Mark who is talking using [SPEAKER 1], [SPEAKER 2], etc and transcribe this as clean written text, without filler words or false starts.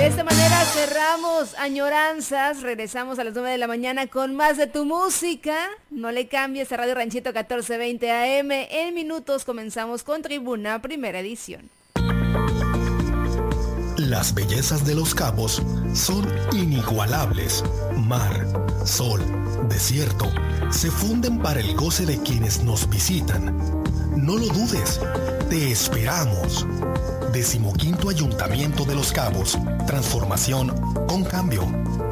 [SPEAKER 1] esta manera cerramos Añoranzas. Regresamos a las 9 de la mañana con más de tu música. No le cambies a Radio Ranchito 1420 AM. En minutos comenzamos con Tribuna, primera edición.
[SPEAKER 2] Las bellezas de Los Cabos son inigualables. Mar, sol, desierto, se funden para el goce de quienes nos visitan. No lo dudes, te esperamos. 15º Ayuntamiento de Los Cabos. Transformación con cambio.